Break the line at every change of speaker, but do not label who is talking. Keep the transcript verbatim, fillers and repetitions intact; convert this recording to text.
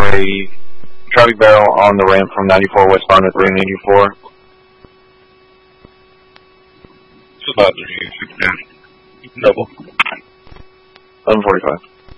a traffic barrel on the ramp from ninety-four westbound at three eighty-four.
It's about three eighty-six, yeah. Double.
eleven forty-five.